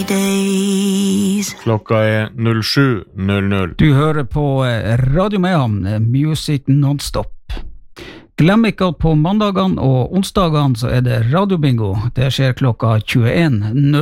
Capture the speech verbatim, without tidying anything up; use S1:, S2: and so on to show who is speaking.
S1: Klokka er null sju null null.
S2: Du hører på Radio Mehamn, Music Non-Stop. Glem ikke at på mandagene og onsdagene så er det radiobingo. Det skjer klokka tjueen null null.